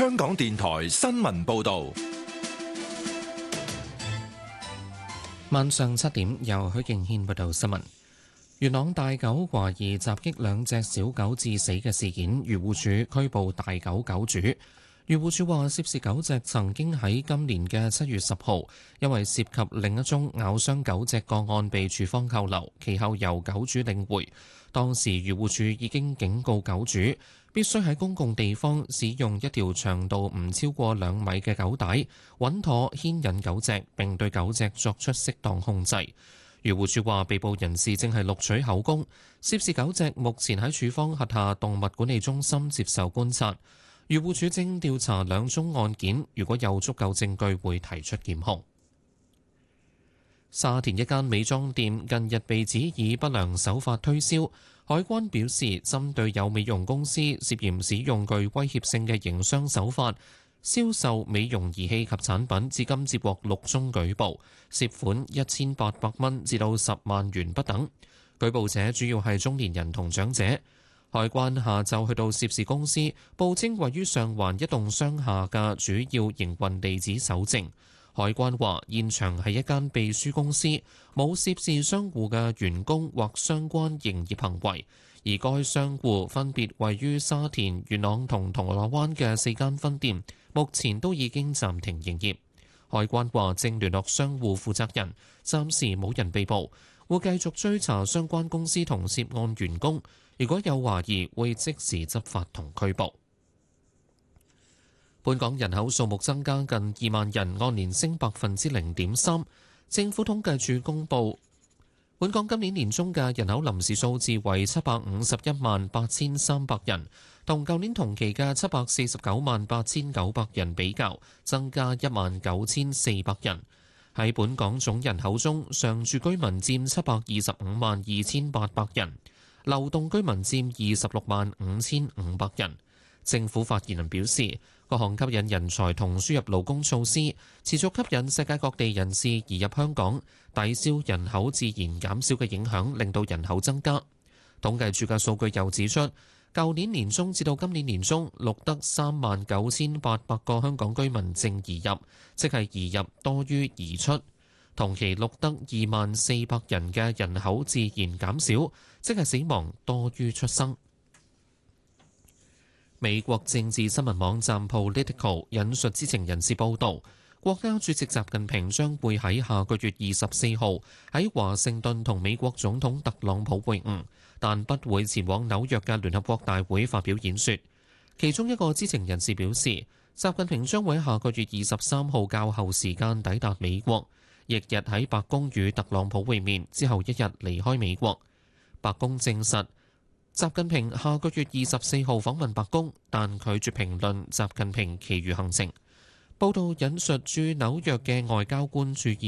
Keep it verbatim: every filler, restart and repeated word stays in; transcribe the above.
香港電台新聞報道。 晚上七點，由許敬軒報道新聞。元朗大狗懷疑襲擊兩隻小狗致死嘅事件，漁護署拘捕大狗狗主。漁護署話，涉事狗隻曾經喺今年嘅七月十號，因為涉及另一宗咬傷狗隻個案被處方扣留，其後由狗主領回。當時漁護署已經警告狗主，必須喺公共地方使用一條長度唔超過兩米嘅狗帶，穩妥牽引狗隻，並對狗隻作出適當控制。漁護署話，被捕人士正係錄取口供，涉事狗隻目前喺署方轄下動物管理中心接受觀察。漁護署正調查兩宗案件，如果有足夠證據，會提出檢控。沙田一間美妝店近日被指以不良手法推銷，海關表示，針對有美容公司涉嫌使用具威脅性嘅營商手法銷售美容儀器及產品，至今接獲六宗舉報，涉款一千八百蚊至到十萬元不等。舉報者主要係中年人同長者。海關下晝去到涉事公司，報稱位於上環一棟商廈嘅主要營運地址搜證。海關話，現場係一間秘書公司，冇涉事商戶嘅員工或相關營業行為，而該商戶分別位於沙田、元朗同銅鑼灣嘅四間分店，目前都已經暫停營業。海關話正聯絡商戶負責人，暫時冇人被捕，會繼續追查相關公司同涉案員工，如果有懷疑，會即時執法同拘捕。本港人口數目增加近二萬人，按年升百分之零點三。政府統計處公佈，本港今年年中嘅人口臨時數字為七百五十一萬八千三百人，同舊年同期嘅七百四十九萬八千九百人比較，增加一萬九千四百人。喺本港總人口中，常住居民佔七百二十五萬二千八百人，流動居民佔二十六萬五千五百人。政府發言人表示，各項吸引人才同輸入勞工措施，持續吸引世界各地人士移入香港，抵消人口自然減少嘅影響，令到人口增加。統計處嘅數據又指出，舊年年中至到今年年中錄得三萬九千八百個香港居民正移入，即係移入多於移出。同期錄得二萬四百人嘅人口自然減少，即係死亡多於出生。美國政治新聞網站 Politico 引述知情人士報導，國家主席習近平將會喺下個月二十四號喺華盛頓同美國總統特朗普會晤，但不會前往紐約嘅聯合國大會發表演說。其中一個知情人士表示，習近平將會喺下個月二十三號較後時間抵達美國，翌日喺白宮與特朗普會面，之後一日離開美國。白宮證實，習近平下個月二十四號訪問白宮，但拒絕評論習近平其餘行程。報道引述駐紐約嘅外交官注意